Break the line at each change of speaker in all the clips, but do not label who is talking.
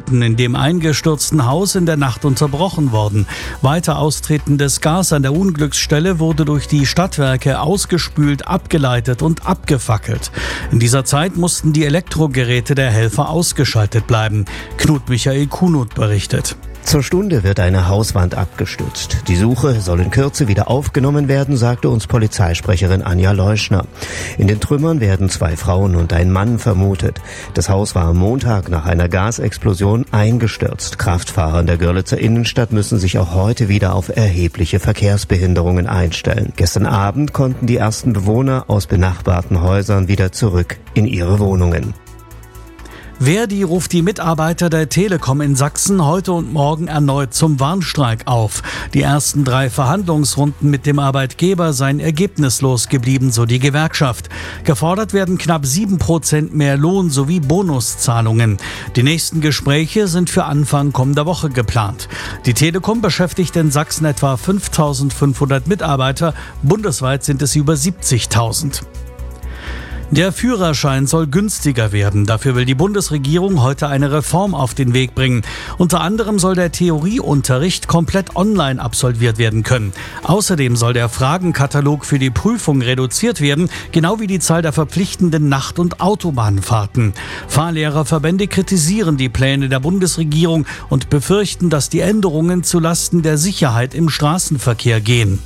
Schuppen in dem eingestürzten Haus in der Nacht unterbrochen worden. Weiter austretendes Gas an der Unglücksstelle wurde durch die Stadtwerke ausgespült, abgeleitet und abgefackelt. In dieser Zeit mussten die Elektrogeräte der Helfer ausgeschaltet bleiben. Knut Michael Kunut berichtet.
Zur Stunde wird eine Hauswand abgestützt. Die Suche soll in Kürze wieder aufgenommen werden, sagte uns Polizeisprecherin Anja Leuschner. In den Trümmern werden 2 Frauen und ein Mann vermutet. Das Haus war am Montag nach einer Gasexplosion eingestürzt. Kraftfahrer in der Görlitzer Innenstadt müssen sich auch heute wieder auf erhebliche Verkehrsbehinderungen einstellen. Gestern Abend konnten die ersten Bewohner aus benachbarten Häusern wieder zurück in ihre Wohnungen.
Verdi ruft die Mitarbeiter der Telekom in Sachsen heute und morgen erneut zum Warnstreik auf. Die ersten 3 Verhandlungsrunden mit dem Arbeitgeber seien ergebnislos geblieben, so die Gewerkschaft. Gefordert werden knapp 7% mehr Lohn sowie Bonuszahlungen. Die nächsten Gespräche sind für Anfang kommender Woche geplant. Die Telekom beschäftigt in Sachsen etwa 5.500 Mitarbeiter. Bundesweit sind es über 70.000. Der Führerschein soll günstiger werden. Dafür will die Bundesregierung heute eine Reform auf den Weg bringen. Unter anderem soll der Theorieunterricht komplett online absolviert werden können. Außerdem soll der Fragenkatalog für die Prüfung reduziert werden, genau wie die Zahl der verpflichtenden Nacht- und Autobahnfahrten. Fahrlehrerverbände kritisieren die Pläne der Bundesregierung und befürchten, dass die Änderungen zulasten der Sicherheit im Straßenverkehr gehen.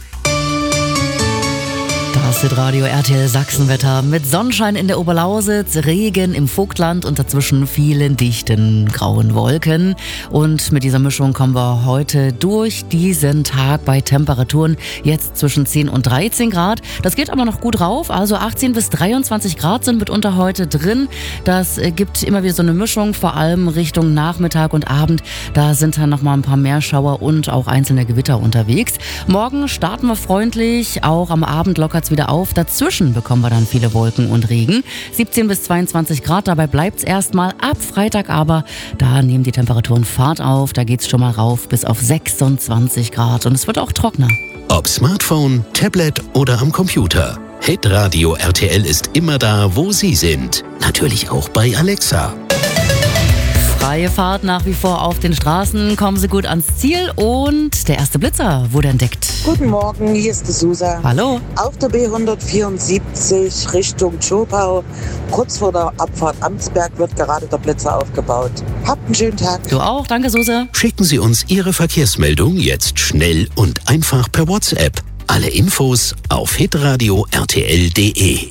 Das ist Radio RTL Sachsenwetter mit Sonnenschein in der Oberlausitz, Regen im Vogtland und dazwischen vielen dichten grauen Wolken. Und mit dieser Mischung kommen wir heute durch diesen Tag bei Temperaturen jetzt zwischen 10 und 13 Grad. Das geht aber noch gut rauf, also 18 bis 23 Grad sind mitunter heute drin. Das gibt immer wieder so eine Mischung, vor allem Richtung Nachmittag und Abend. Da sind dann noch mal ein paar mehr Schauer und auch einzelne Gewitter unterwegs. Morgen starten wir freundlich, auch am Abend lockert es wieder auf. Dazwischen bekommen wir dann viele Wolken und Regen. 17 bis 22 Grad, dabei bleibt es erstmal. Ab Freitag aber, da nehmen die Temperaturen Fahrt auf. Da geht es schon mal rauf bis auf 26 Grad und es wird auch trockener.
Ob Smartphone, Tablet oder am Computer. Hitradio RTL ist immer da, wo Sie sind. Natürlich auch bei Alexa.
Freie Fahrt nach wie vor auf den Straßen. Kommen Sie gut ans Ziel und der erste Blitzer wurde entdeckt.
Guten Morgen, hier ist die Susa.
Hallo.
Auf der B174 Richtung Zschopau, kurz vor der Abfahrt Amtsberg, wird gerade der Blitzer aufgebaut. Habt einen schönen Tag.
Du auch, danke Suse.
Schicken Sie uns Ihre Verkehrsmeldung jetzt schnell und einfach per WhatsApp. Alle Infos auf hitradio-rtl.de.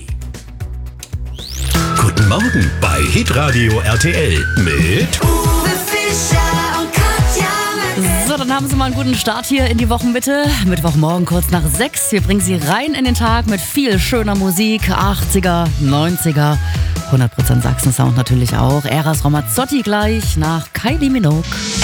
Guten Morgen bei Hitradio RTL mit
Uwe Fischer und Katja.
So, dann haben Sie mal einen guten Start hier in die Wochenmitte. Mittwochmorgen kurz nach 6. Wir bringen Sie rein in den Tag mit viel schöner Musik. 80er, 90er, 100% Sachsen-Sound natürlich auch. Eros Ramazzotti gleich nach Kylie Minogue.